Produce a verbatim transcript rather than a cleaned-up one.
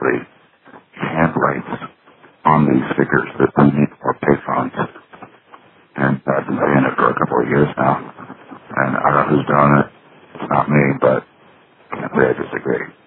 the handwrites on these stickers that we need for payphones. And I've been doing it for a couple of years now. And I don't know who's doing it. It's not me, but I can't say I disagree.